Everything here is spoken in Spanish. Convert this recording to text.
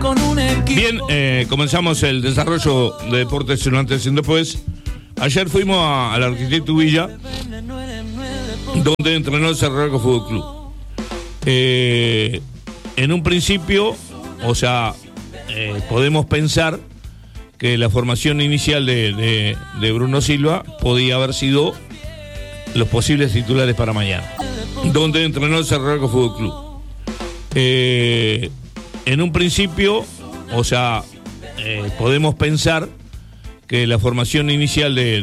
Bien, comenzamos el desarrollo de Deportes en un antes y un después. Ayer fuimos al Arquitecto Villa, donde entrenó el Cerro Largo Fútbol Club. En un principio, podemos pensar que la formación inicial de Bruno Silva podía haber sido los posibles titulares para mañana, donde entrenó el Cerro Largo Fútbol Club. En un principio, podemos pensar que la formación inicial de